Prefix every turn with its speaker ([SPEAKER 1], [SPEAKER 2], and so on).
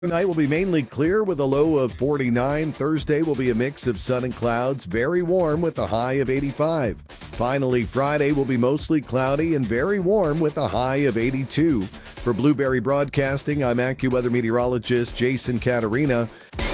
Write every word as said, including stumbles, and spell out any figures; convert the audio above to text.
[SPEAKER 1] Tonight will be mainly clear with a low of forty-nine. Thursday will be a mix of sun and clouds, very warm with a high of eighty-five. Finally, Friday will be mostly cloudy and very warm with a high of eighty-two. For Blueberry Broadcasting, I'm AccuWeather meteorologist Jason Caterina.